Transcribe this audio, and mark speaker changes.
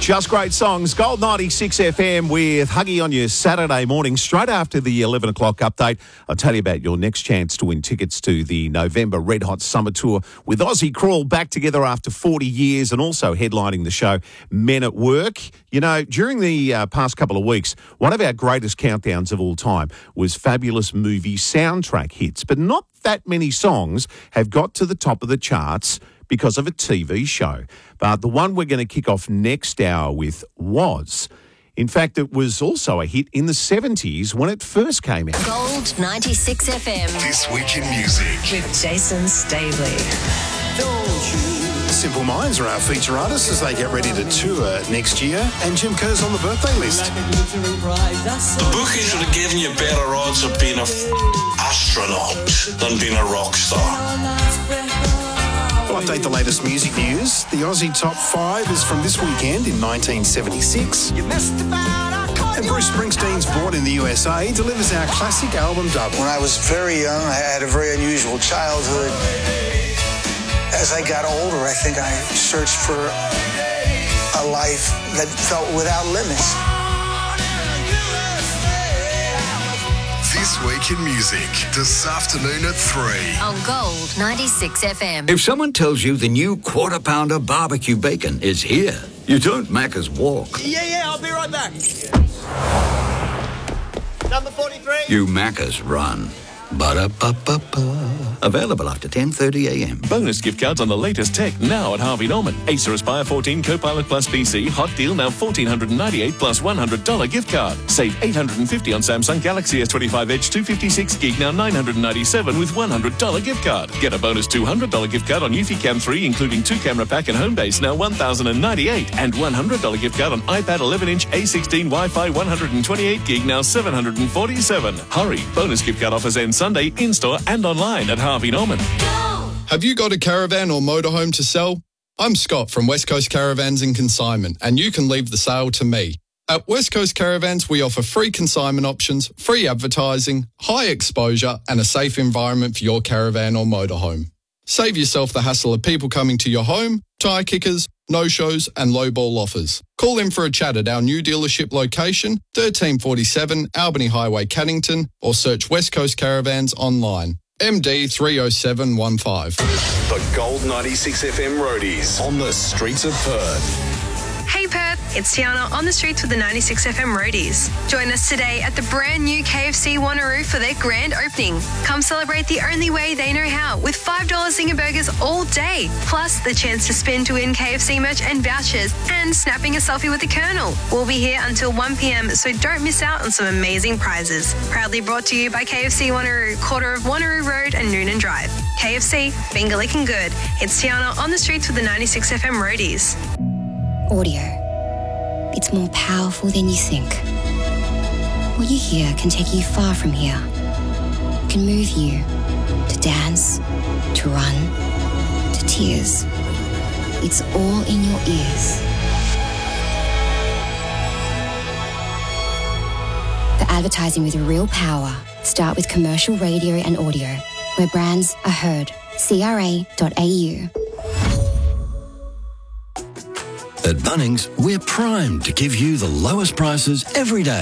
Speaker 1: Just great songs. Gold 96 FM with Huggy on your Saturday morning. Straight after the 11 o'clock update, I'll tell you about your next chance to win tickets to the November Red Hot Summer Tour with Aussie Crawl back together after 40 years and also headlining the show Men at Work. You know, during the past couple of weeks, one of our greatest countdowns of all time was fabulous movie soundtrack hits, but not that many songs have got to the top of the charts because of a TV show. But the one we're going to kick off next hour with was, in fact, it was also a hit in the 70s when it first came out.
Speaker 2: Gold 96 FM.
Speaker 3: This Week in Music.
Speaker 4: With Jason Staveley.
Speaker 5: Simple Minds are our feature artists as they get ready to tour next year, and Jim Kerr's on the birthday list.
Speaker 6: The bookies would have given you better odds of being an astronaut than being a rock star.
Speaker 5: We'll update the latest music news. The Aussie Top 5 is from this weekend in 1976. And Bruce Springsteen's Born in the USA delivers our classic album double.
Speaker 7: When I was very young, I had a very unusual childhood. As I got older, I think I searched for a life that felt without limits.
Speaker 3: This Week in Music, this afternoon at 3.
Speaker 2: On Gold 96 FM.
Speaker 8: If someone tells you the new Quarter Pounder barbecue bacon is here, you don't Macca's walk.
Speaker 9: Yeah, I'll be right back. Number 43.
Speaker 8: You Macca's run. Ba-da-ba-ba-ba. Available after 10:30 a.m.
Speaker 10: Bonus gift cards on the latest tech now at Harvey Norman. Acer Aspire 14 Copilot Plus PC. Hot deal now $1,498 plus $100 gift card. Save $850 on Samsung Galaxy S25 Edge 256 gig now $997 with $100 gift card. Get a bonus $200 gift card on Eufy Cam 3 including 2-camera pack and home base now $1,098 and $100 gift card on iPad 11-inch A16 Wi-Fi 128 gig now $747. Hurry! Bonus gift card offers end Sunday in-store and online at Harvey Norman.
Speaker 11: Have you got a caravan or motorhome to sell? I'm Scott from West Coast Caravans and Consignment, and you can leave the sale to me. At West Coast Caravans, we offer free consignment options, free advertising, high exposure, and a safe environment for your caravan or motorhome. Save yourself the hassle of people coming to your home, tyre kickers, no-shows, and low-ball offers. Call in for a chat at our new dealership location, 1347 Albany Highway, Cannington, or search West Coast Caravans online. MD 30715.
Speaker 3: The Gold 96 FM Roadies on the streets of Perth.
Speaker 12: Hey Perth, it's Tiana on the streets with the 96 FM Roadies. Join us today at the brand new KFC Wanneroo for their grand opening. Come celebrate the only way they know how with $5 Zinger Burgers all day. Plus the chance to spin to win KFC merch and vouchers and snapping a selfie with the Colonel. We'll be here until 1 p.m, so don't miss out on some amazing prizes. Proudly brought to you by KFC Wanneroo, corner of Wanneroo Road and Noonan Drive. KFC, finger licking good. It's Tiana on the streets with the 96 FM Roadies.
Speaker 13: Audio. It's more powerful than you think. What you hear can take you far from here. It can move you to dance, to run, to tears. It's all in your ears. For advertising with real power, start with commercial radio and audio, where brands are heard. CRA.au.
Speaker 14: At Bunnings, we're primed to give you the lowest prices every day.